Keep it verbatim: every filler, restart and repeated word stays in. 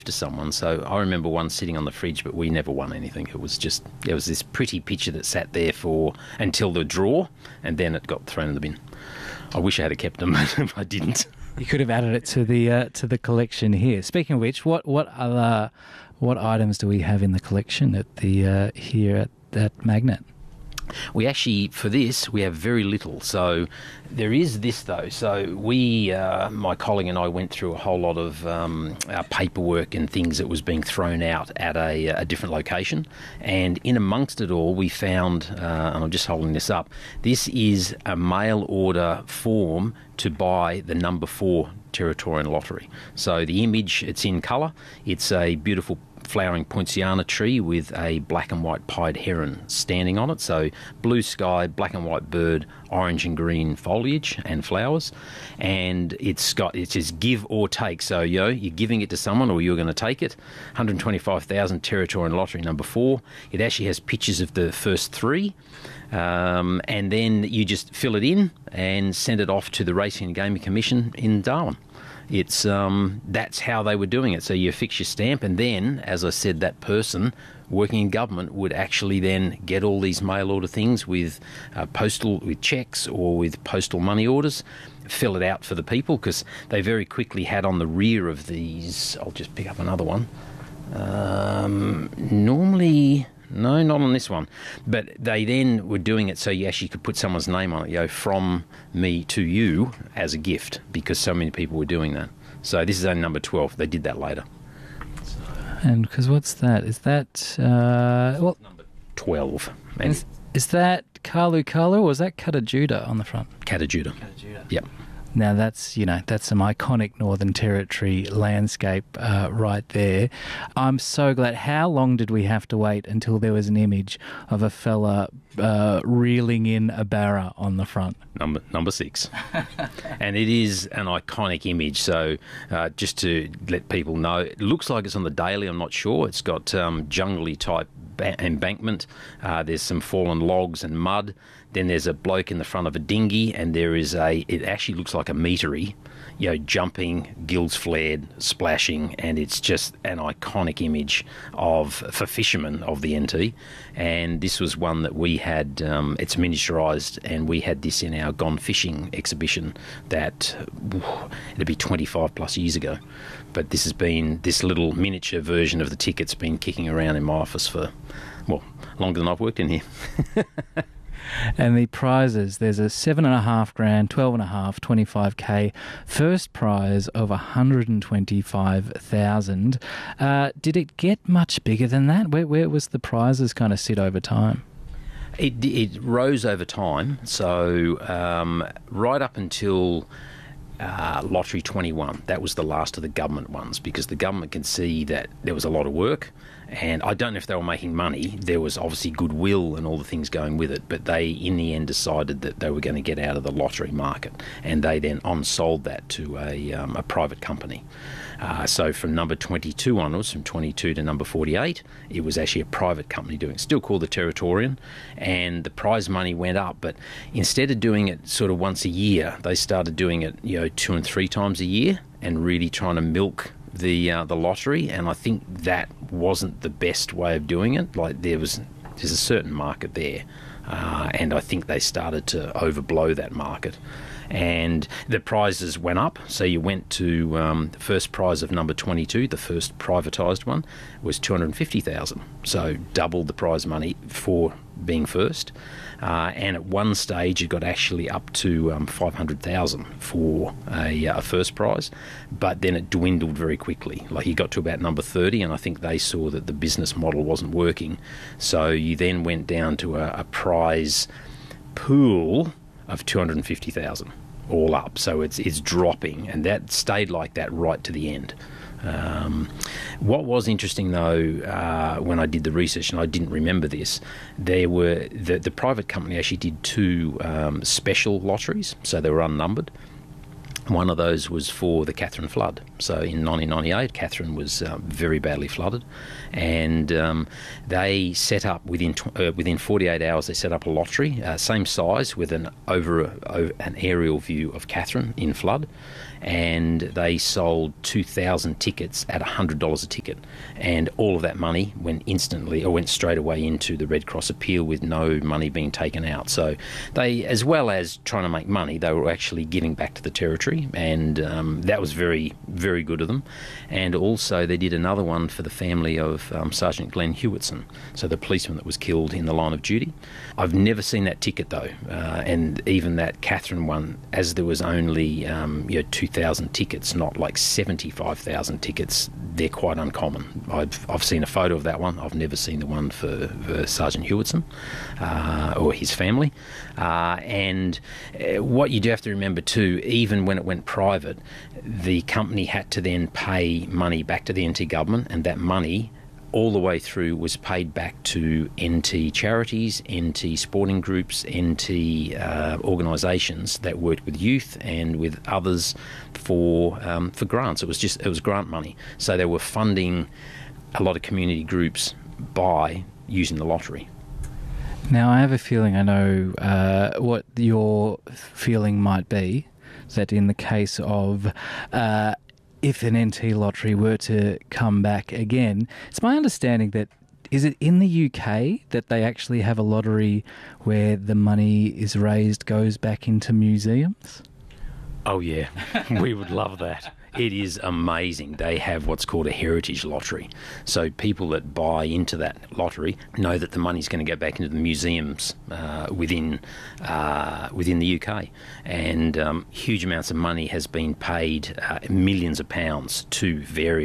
to someone. So I remember one sitting on the fridge, but we never won anything. It was just, there was this pretty picture that sat there for until the draw, and then it got thrown in the bin. I wish I had kept them, but I didn't. You could have added it to the uh, to the collection here. Speaking of which, what what other what items do we have in the collection at the uh, here at that magnet? We actually, for this, we have very little. So there is this, though. So we, uh, my colleague and I went through a whole lot of um, our paperwork and things that was being thrown out at a, a different location. And in amongst it all, we found, uh, and I'm just holding this up, this is a mail order form to buy the number four Territorian lottery. So the image, it's in colour. It's a beautiful flowering poinciana tree with a black and white pied heron standing on it. So blue sky, black and white bird, orange and green foliage and flowers. And it's got, it says give or take. So, you know, you're giving it to someone or you're going to take it. one hundred twenty-five thousand Territorian lottery number four. It actually has pictures of the first three. Um, and then you just fill it in and send it off to the Racing and Gaming Commission in Darwin. It's um, that's how they were doing it. So you affix your stamp, and then, as I said, that person working in government would actually then get all these mail order things with uh, postal, with cheques or with postal money orders, fill it out for the people, because they very quickly had on the rear of these. I'll just pick up another one. Um, normally. No, not on this one. But they then were doing it so you actually could put someone's name on it, you know, from me to you as a gift, because so many people were doing that. So this is only number twelve. They did that later. And because what's that? Is that... Uh, well, number twelve. And is, is that Kalu Kalu, or is that Katajuda on the front? Katajuda. Katajuda. Yep. Now that's, you know, that's some iconic Northern Territory landscape uh, right there. I'm so glad. How long did we have to wait until there was an image of a fella uh, reeling in a barra on the front? Number number six. And it is an iconic image. So uh, just to let people know, it looks like it's on the Daily. I'm not sure. It's got um, jungly type embankment. Uh, there's some fallen logs and mud. Then there's a bloke in the front of a dinghy, and there is a, it actually looks like a meatery, you know, jumping, gills flared, splashing, and it's just an iconic image of, for fishermen of the N T. And this was one that we had, um, it's miniaturised, and we had this in our Gone Fishing exhibition that, it'd be twenty-five plus years ago. But this has been, this little miniature version of the ticket's been kicking around in my office for, well, longer than I've worked in here. And the prizes, there's a seven and a half grand, twelve and a half, twenty-five K, first prize of one hundred twenty-five thousand. Uh, did it get much bigger than that? Where, where was the prizes kind of sit over time? It, it rose over time. So um, right up until uh, Lottery twenty-one, that was the last of the government ones, because the government could see that there was a lot of work. And I don't know if they were making money. There was obviously goodwill and all the things going with it, but they, in the end, decided that they were going to get out of the lottery market, and they then on-sold that to a, um, a private company. Uh, so from number twenty-two onwards, from twenty-two to number forty-eight, it was actually a private company doing it, still called the Territorian, and the prize money went up. But instead of doing it sort of once a year, they started doing it, you know, two and three times a year, and really trying to milk the uh, the lottery. And I think that wasn't the best way of doing it. Like there was there's a certain market there, uh, and I think they started to overblow that market, and the prizes went up. So you went to um, the first prize of number twenty-two, the first privatised one, was two hundred fifty thousand, so doubled the prize money for being first. Uh, and at one stage it got actually up to um, five hundred thousand for a, a first prize, but then it dwindled very quickly. Like you got to about number thirty, and I think they saw that the business model wasn't working, so you then went down to a, a prize pool of two hundred fifty thousand all up. So it's it's dropping, and that stayed like that right to the end. Um, what was interesting though, uh, when I did the research, and I didn't remember this, there were the, the private company actually did two um, special lotteries, so they were unnumbered. One of those was for the Catherine Flood. So in nineteen ninety-eight, Katherine was uh, very badly flooded, and um, they set up within tw- uh, within forty-eight hours. They set up a lottery, uh, same size, with an over, over an aerial view of Katherine in flood, and they sold two thousand tickets at one hundred dollars a ticket, and all of that money went instantly or went straight away into the Red Cross appeal with no money being taken out. So they, as well as trying to make money, they were actually giving back to the Territory, and um, that was very, very good of them. And also they did another one for the family of um, Sergeant Glenn Hewitson, so the policeman that was killed in the line of duty. I've never seen that ticket though, uh, and even that Katherine one, as there was only um, you know, two thousand tickets, not like seventy-five thousand tickets, they're quite uncommon. I've I've seen a photo of that one. I've never seen the one for, for Sergeant Hewitson uh, or his family. Uh, and uh, what you do have to remember too, even when it went private, the company had to then pay money back to the N T government, and that money all the way through was paid back to N T charities, N T sporting groups, N T uh, organisations that worked with youth and with others for um, for grants. It was just it was grant money, so they were funding a lot of community groups by using the lottery. Now, I have a feeling I know uh, what your feeling might be, that in the case of uh, if an N T lottery were to come back again, it's my understanding that, is it in the U K that they actually have a lottery where the money is raised goes back into museums? Oh yeah, we would love that. It is amazing. They have what's called a heritage lottery. So people that buy into that lottery know that the money's going to go back into the museums uh, within uh, within the U K. And um, huge amounts of money has been paid, uh, millions of pounds, to various